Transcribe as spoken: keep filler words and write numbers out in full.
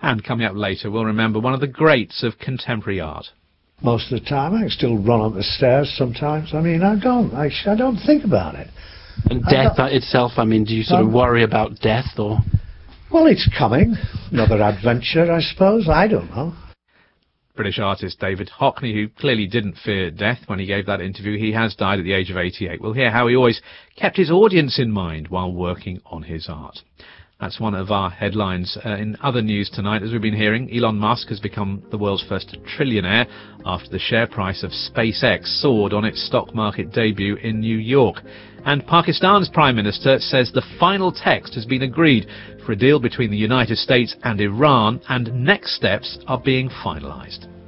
And coming up later, we'll remember one of the greats of contemporary art. Most of the time, I can still run up the stairs sometimes. I mean, I don't. I, I don't think about it. And death itself, I mean, do you sort um, of worry about death, or...? Well, it's coming. Another adventure, I suppose. I don't know. British artist David Hockney, who clearly didn't fear death when he gave that interview. He has died at the age of eighty-eight. We'll hear how he always kept his audience in mind while working on his art. That's one of our headlines. Uh, in other news tonight, as we've been hearing, Elon Musk has become the world's first trillionaire after the share price of SpaceX soared on its stock market debut in New York. And Pakistan's Prime Minister says the final text has been agreed for a deal between the United States and Iran, and next steps are being finalised.